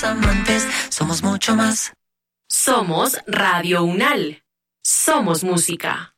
Amantes, somos mucho más. Somos Radio Unal. Somos música.